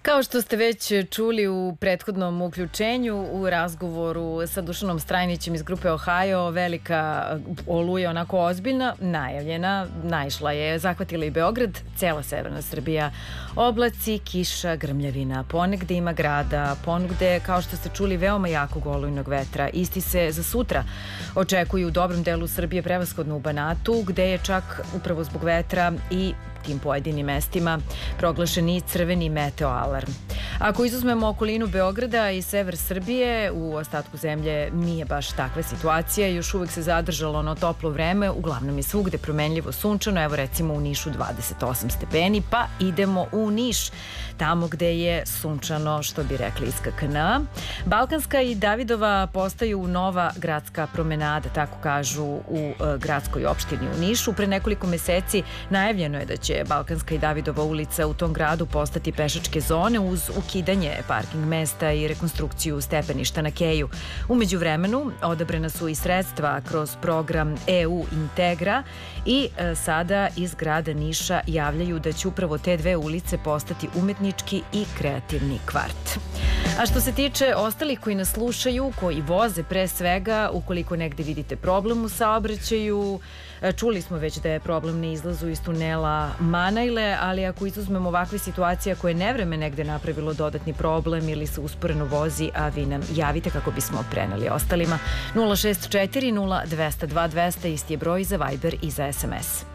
Kao što ste već čuli u prethodnom uključenju u razgovoru sa Dušanom Strajnićem iz grupe Ohio, velika oluja, onako ozbiljna, najavljena, naišla je, zahvatila i Beograd, cela severna Srbija, oblaci, kiša, grmljavina, ponegde ima grada, ponegde, kao što ste čuli, veoma jakog olujnog vetra. Isti se za sutra očekuju u dobrom delu Srbije, prevashodno u Banatu, gde je čak upravo zbog vetra i tim pojedinim mestima proglašen i crveni meteo alarm. Ako izuzmemo okolinu Beograda i sever Srbije, u ostatku zemlje nije baš takva situacija. Još uvek se zadržalo ono toplo vreme, uglavnom je svugde promenljivo sunčano. Evo recimo u Nišu 28 stepeni, pa idemo u Niš, tamo gde je sunčano, što bi rekli iz KKN. Balkanska i Davidova postaju nova gradska promenada, tako kažu u gradskoj opštini u Nišu. Pre nekoliko meseci najavljeno je da će Balkanska i Davidova ulica u tom gradu postati pešačke zone uz ukidanje parking mesta i rekonstrukciju stepeništa na keju. Umeđu vremenu odabrana su i sredstva kroz program EU Integra i sada iz grada Niša javljaju da će upravo te dve ulice postati umetnički i kreativni kvart. A što se tiče ostalih koji nas slušaju, koji voze pre svega, ukoliko negde vidite problem u saobraćaju, čuli smo već da je problem na izlazu iz tunela Manajle, ali ako izuzmemo ovakve situacije koje je nevreme negde napravilo dodatni problem ili se usporeno vozi, a vi nam javite kako bismo preneli ostalima. 064 0202 200 isti je broj za Viber i za SMS.